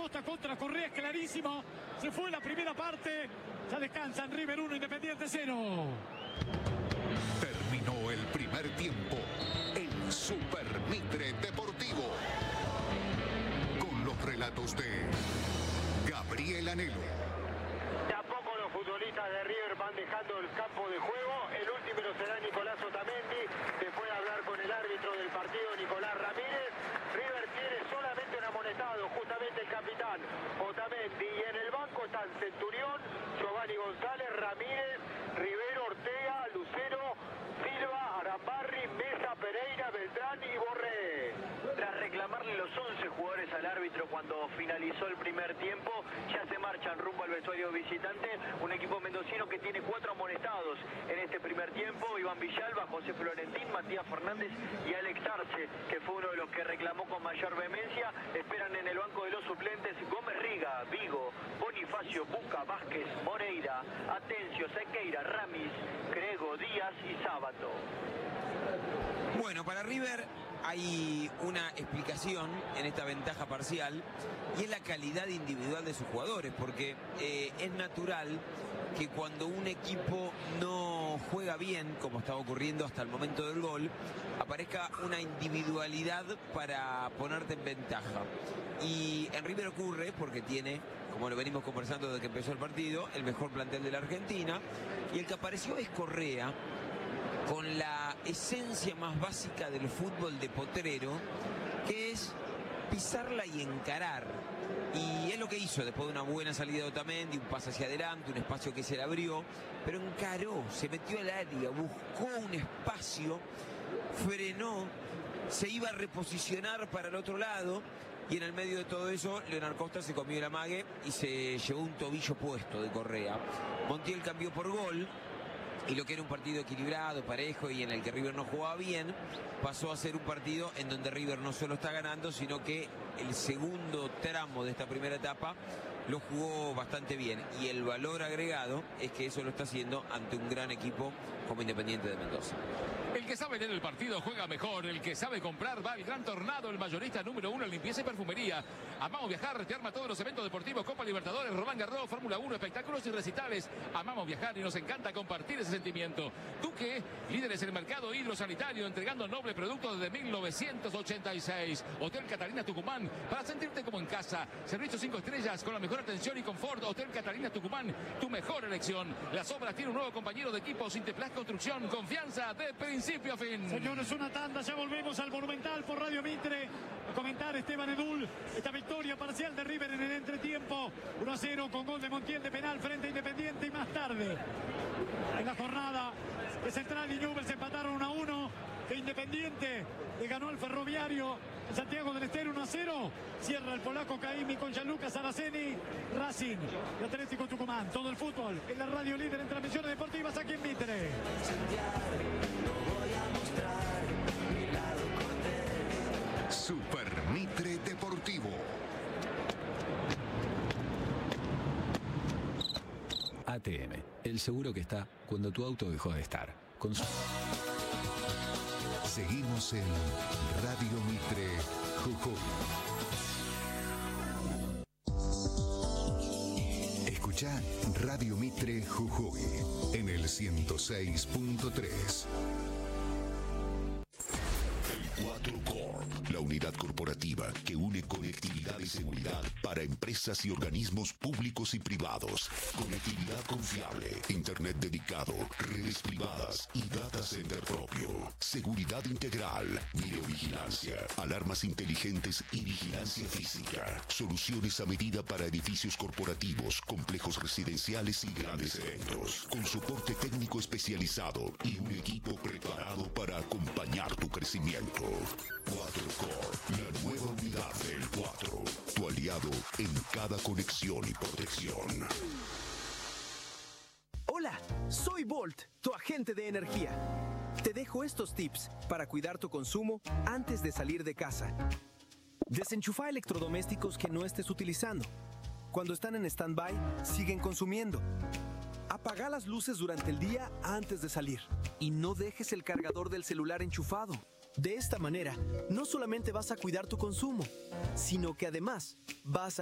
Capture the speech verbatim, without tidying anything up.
Acosta contra Correa, es clarísimo. Se fue la primera parte. Ya descansan. River uno, Independiente cero. Terminó el primer tiempo en Super Mitre Deportivo. Con los relatos de Gabriel Anelo. De a poco los futbolistas de River van dejando el campo de juego. El último lo será Nicolás Otamendi. Después de hablar con el árbitro del partido, Nicolás Ramírez. River tiene solamente un amonestado, justamente el capitán Otamendi. Y en el banco están Centurión, Giovanni González, Ramírez, Rivero, Ortega, Lucero, Silva, Arambarri, Mesa, Pereira, Beltrán y Borré. Tras reclamarle los once jugadores al árbitro cuando finalizó el primer tiempo, ya se marchan rumbo al vestuario visitante. Un equipo mendocino que tiene cuatro amonestados en este primer tiempo: Iván Villalba, José Florentín, Matías Fernández y Alex Arce, que fue uno de los que reclamó con mayor vehemencia. Esperan en el banco de los suplentes Gómez Riga, Vigo, Bonifacio, Buca, Vázquez, Moreira, Atencio, Sequeira, Ramis, Grego, Díaz y Sábato. Bueno, para River hay una explicación en esta ventaja parcial y es la calidad individual de sus jugadores, porque eh, es natural que cuando un equipo no juega bien, como estaba ocurriendo hasta el momento del gol, aparezca una individualidad para ponerte en ventaja. Y en River ocurre porque tiene, como lo venimos conversando desde que empezó el partido, el mejor plantel de la Argentina, y el que apareció es Correa, con la esencia más básica del fútbol de potrero, que es pisarla y encarar. Y es lo que hizo después de una buena salida de Otamendi, un pase hacia adelante, un espacio que se le abrió, pero encaró, se metió al área, buscó un espacio, frenó, se iba a reposicionar para el otro lado, y en el medio de todo eso, Leonardo Costa se comió el amague y se llevó un tobillo puesto de Correa. Montiel cambió por gol. Y lo que era un partido equilibrado, parejo y en el que River no jugaba bien, pasó a ser un partido en donde River no solo está ganando, sino que el segundo tramo de esta primera etapa lo jugó bastante bien. Y el valor agregado es que eso lo está haciendo ante un gran equipo como Independiente de Mendoza. El que sabe leer el partido juega mejor. El que sabe comprar va al Gran Tornado, el mayorista número uno en limpieza y perfumería. Amamos viajar, te arma todos los eventos deportivos: Copa Libertadores, Roland Garros, Fórmula uno, espectáculos y recitales. Amamos viajar y nos encanta compartir ese sentimiento. Duque, líderes en el mercado hidrosanitario, entregando nobles productos desde mil novecientos ochenta y seis. Hotel Catalina Tucumán, para sentirte como en casa. Servicio cinco estrellas con la mejor atención y confort. Hotel Catalina Tucumán, tu mejor elección. Las Obras tiene un nuevo compañero de equipo, Sinteplas Construcción. Confianza de principio a fin. Señores, una tanda, ya volvemos al Monumental por Radio Mitre. A comentar Esteban Edul esta victoria parcial de River en el entretiempo. uno a cero con gol de Montiel de penal frente a Independiente. Y más tarde, en la jornada, de Central y Newell's empataron uno a uno. Que Independiente le ganó al Ferroviario en Santiago del Estero uno a cero. Cierra el polaco Caimi con Gianluca Saraceni. Racing y Atlético Tucumán. Todo el fútbol en la radio líder en transmisiones deportivas aquí en Mitre. Super Mitre Deportivo. A T M, el seguro que está cuando tu auto dejó de estar. Con su... Seguimos en Radio Mitre Jujuy. Escucha Radio Mitre Jujuy en el ciento seis punto tres. cuatro Corp, la unidad corporativa que une conectividad y seguridad para empresas y organismos públicos y privados. Conectividad confiable, internet dedicado, redes privadas y data center propio. Seguridad integral, videovigilancia, alarmas inteligentes y vigilancia física. Soluciones a medida para edificios corporativos, complejos residenciales y grandes eventos. Con soporte técnico especializado y un equipo preparado para acompañar tu crecimiento. cuatro Corp, la nueva unidad del cuatro, tu aliado en cada conexión y protección. Hola, soy Volt, tu agente de energía. Te dejo estos tips para cuidar tu consumo antes de salir de casa. Desenchufa electrodomésticos que no estés utilizando. Cuando están en stand-by, siguen consumiendo. Apaga las luces durante el día antes de salir. Y no dejes el cargador del celular enchufado. De esta manera, no solamente vas a cuidar tu consumo, sino que además vas a